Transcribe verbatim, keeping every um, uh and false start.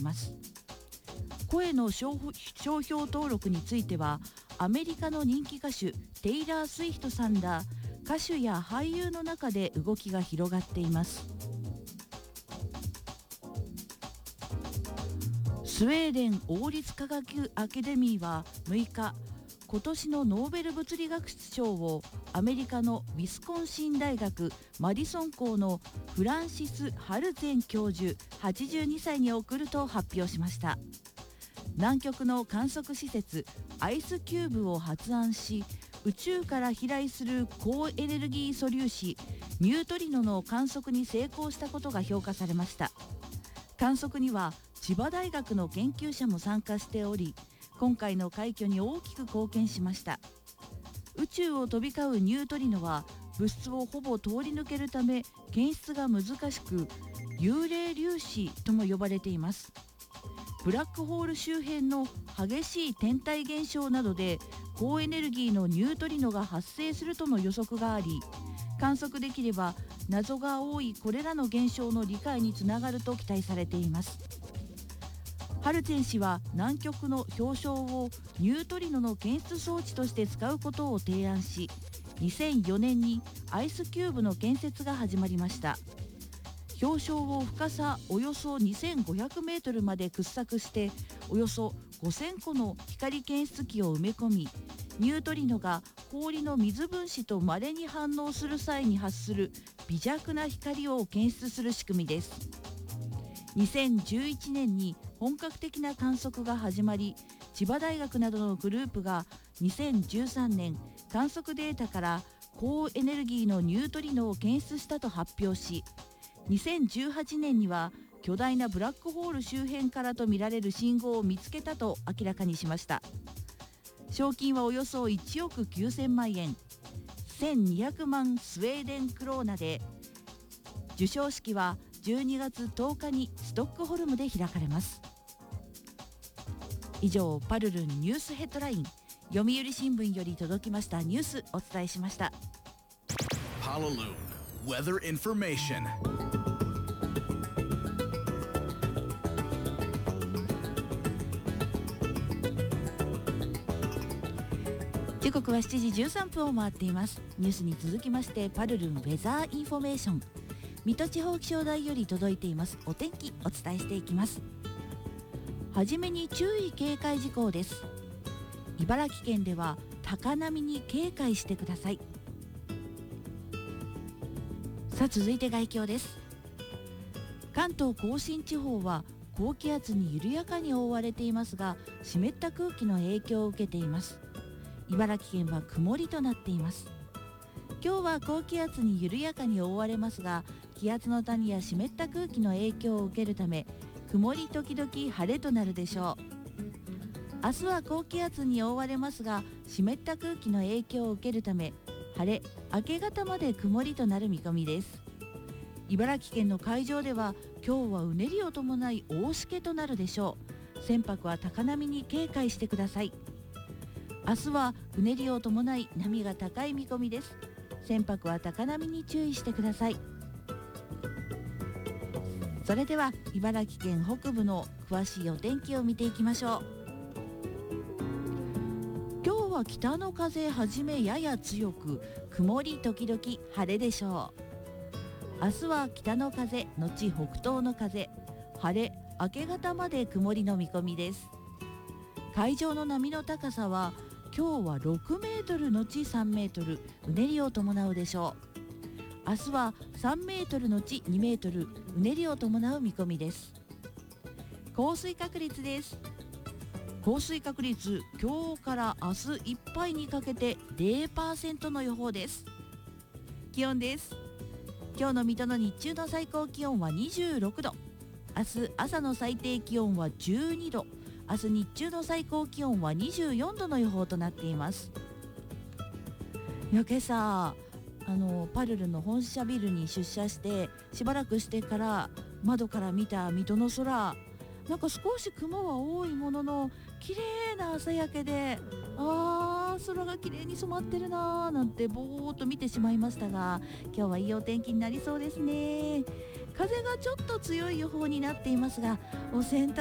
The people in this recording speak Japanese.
ます。声の商商標登録についてはアメリカの人気歌手テイラー・スウィフトさんら歌手や俳優の中で動きが広がっています。スウェーデン王立科学アカデミーはむいか、今年のノーベル物理学賞をアメリカのウィスコンシン大学マディソン校のフランシス・ハルゼン教授はちじゅうにさいに贈ると発表しました。南極の観測施設アイスキューブを発案し、宇宙から飛来する高エネルギー素粒子ニュートリノの観測に成功したことが評価されました。観測には千葉大学の研究者も参加しており、今回の快挙に大きく貢献しました。宇宙を飛び交うニュートリノは物質をほぼ通り抜けるため検出が難しく、幽霊粒子とも呼ばれています。ブラックホール周辺の激しい天体現象などで高エネルギーのニュートリノが発生するとの予測があり、観測できれば謎が多いこれらの現象の理解につながると期待されています。ハルツェン氏は南極の氷床をニュートリノの検出装置として使うことを提案し、にせんよねんにアイスキューブの建設が始まりました。氷床を深さおよそにせんごひゃくメートルまで掘削して、およそごせんこの光検出器を埋め込み、ニュートリノが氷の水分子と稀に反応する際に発する微弱な光を検出する仕組みです。にせんじゅういちねんに本格的な観測が始まり、千葉大学などのグループがにせんじゅうさんねん観測データから高エネルギーのニュートリノを検出したと発表し、にせんじゅうはちねんには巨大なブラックホール周辺からとみられる信号を見つけたと明らかにしました。賞金はおよそいちおくきゅうせんまんえん、せんにひゃくまんスウェーデンクローナで、授賞式はじゅうにがつとおかにストックホルムで開かれます。以上、パルルンニュースヘッドライン、読売新聞より届きましたニュースお伝えしました。 パルルン Weather Information。 時刻はしちじじゅうさんぷんを回っています。ニュースに続きまして、パルルンウェザーインフォメーション、水戸地方気象台より届いていますお天気、お伝えしていきます。はじめに注意警戒事項です。茨城県では高波に警戒してください。さあ、続いて概況です。関東甲信地方は高気圧に緩やかに覆われていますが、湿った空気の影響を受けています。茨城県は曇りとなっています。今日は高気圧に緩やかに覆われますが、気圧の谷や湿った空気の影響を受けるため、曇り時々晴れとなるでしょう。明日は高気圧に覆われますが、湿った空気の影響を受けるため、晴れ、明け方まで曇りとなる見込みです。茨城県の海上では今日はうねりを伴い大しけとなるでしょう。船舶は高波に警戒してください。明日はうねりを伴い波が高い見込みです。船舶は高波に注意してください。それでは茨城県北部の詳しいお天気を見ていきましょう。今日は北の風はじめやや強く、曇り時々晴れでしょう。明日は北の風のち北東の風、晴れ、明け方まで曇りの見込みです。海上の波の高さは今日はろくメートルのちさんメートル、うねりを伴うでしょう。明日はさんメートルのちにメートル、うねりを伴う見込みです。降水確率です。降水確率、今日から明日いっぱいにかけて ゼロパーセント の予報です。気温です。今日の水戸の日中の最高気温はにじゅうろくど、明日朝の最低気温はじゅうにど、明日日中の最高気温はにじゅうよんどの予報となっています。いや、今朝あのパルルの本社ビルに出社してしばらくしてから窓から見た水戸の空、なんか少し雲は多いものの綺麗な朝焼けで、あー、空が綺麗に染まってるなーなんてぼーっと見てしまいましたが、今日はいいお天気になりそうですね。風がちょっと強い予報になっていますが、お洗濯